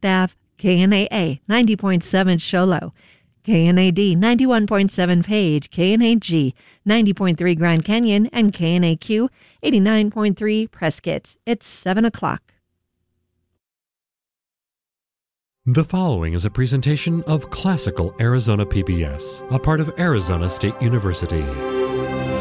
Flagstaff, KNAA 90.7 Show Low, KNAD 91.7 Page, KNAG 90.3 Grand Canyon, and KNAQ 89.3 Prescott. It's 7 o'clock. The following is a presentation of Classical Arizona PBS, a part of Arizona State University.